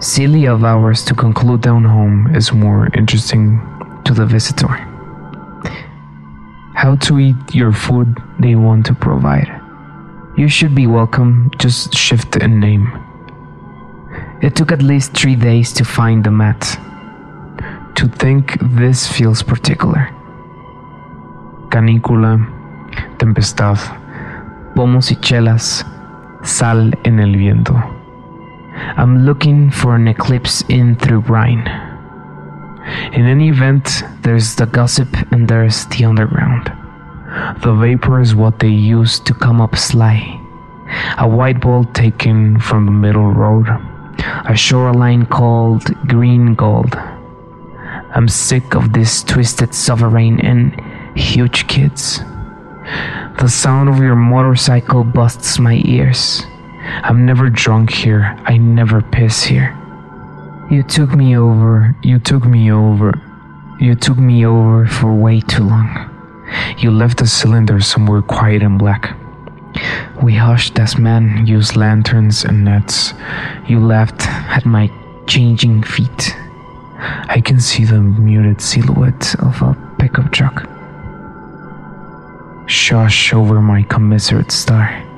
Silly of ours to conclude down home is more interesting to the visitor. How to eat your food they want to provide. You should be welcome, just shift in name. It took at least 3 days to find the mat. To think this feels particular. Canícula, tempestad, pomos y chelas, sal en el viento. I'm looking for an eclipse in through brine. In any event, there's the gossip and there's the underground. The vapor is what they use to come up sly. A white ball taken from the middle road. A shoreline called green gold. I'm sick of this twisted sovereign and huge kids. The sound of your motorcycle busts my ears. I'm never drunk here, I never piss here. You took me over for way too long. You left the cylinder somewhere quiet and black. We hushed as men used lanterns and nets. You laughed at my changing feet. I can see the muted silhouette of a pickup truck. Shush over my commiserate star.